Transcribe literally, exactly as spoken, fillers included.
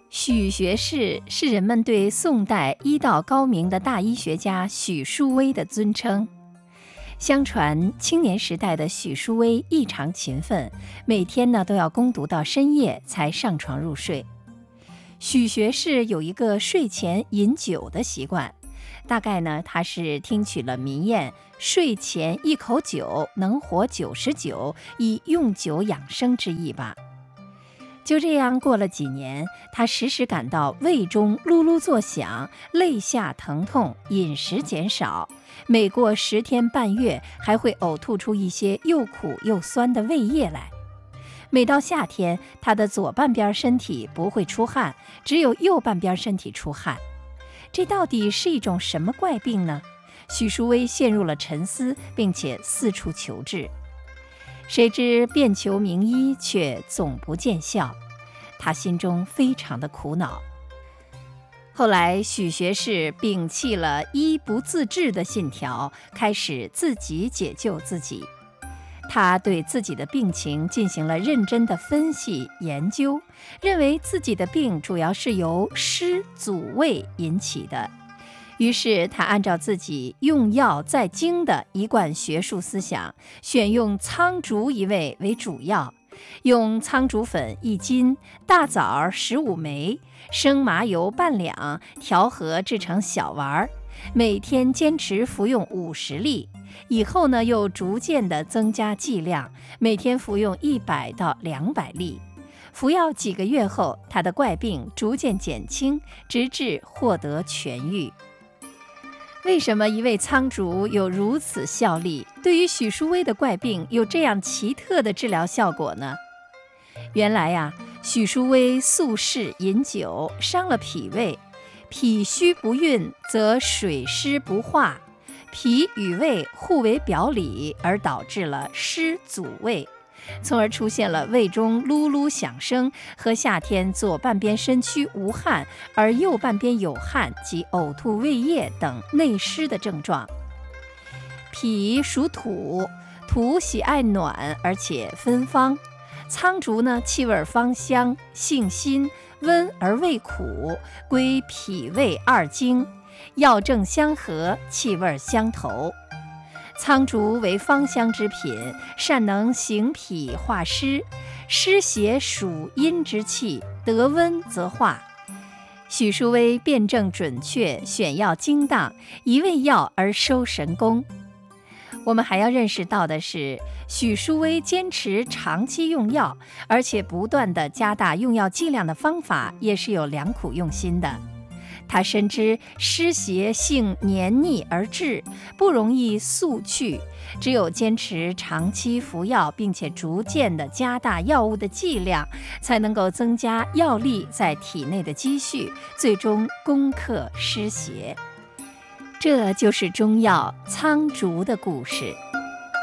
许学士是人们对宋代医道高明的大医学家许淑薇的尊称。相传青年时代的许淑薇异常勤奋，每天呢都要攻读到深夜才上床入睡。许学士有一个睡前饮酒的习惯，大概呢他是听取了民谚睡前一口酒能活九十九，以用酒养生之意吧。就这样过了几年，他时时感到胃中噜噜作响，肋下疼痛，饮食减少，每过十天半月还会呕吐出一些又苦又酸的胃液来。每到夏天，他的左半边身体不会出汗，只有右半边身体出汗。这到底是一种什么怪病呢？许淑薇陷入了沉思，并且四处求治。谁知遍求名医，却总不见效，他心中非常的苦恼。后来许学士摒弃了医不自治的信条，开始自己解救自己。他对自己的病情进行了认真的分析研究，认为自己的病主要是由湿阻胃引起的。于是他按照自己用药在精的一贯学术思想，选用苍竹一味为主药，用苍竹粉一斤，大枣十五枚，生麻油半两，调和制成小丸，每天坚持服用五十粒。以后呢，又逐渐的增加剂量，每天服用一百到两百粒。服药几个月后，他的怪病逐渐减轻，直至获得痊愈。为什么一味苍竹有如此效力，对于许淑薇的怪病有这样奇特的治疗效果呢？原来呀、啊，许淑薇素嗜饮酒，伤了脾胃，脾虚不运，则水湿不化，脾与胃互为表里，而导致了湿阻胃，从而出现了胃中噜噜响声和夏天左半边身躯无汗而右半边有汗及呕吐胃液等内湿的症状。脾属土，土喜爱暖而且芬芳，苍竹呢气味芳香，性辛，温而味苦，归脾胃二经，药正相合，气味相投。苍竹为芳香之品，善能行脾化湿，湿邪属阴之气，得温则化。许淑薇辨证准确，选药精当，一味药而收神功。我们还要认识到的是，许淑薇坚持长期用药，而且不断地加大用药剂量的方法，也是有良苦用心的。他深知湿邪性黏腻而滞，不容易速去，只有坚持长期服药，并且逐渐地加大药物的剂量，才能够增加药力在体内的积蓄，最终攻克湿邪。这就是中药苍竹的故事。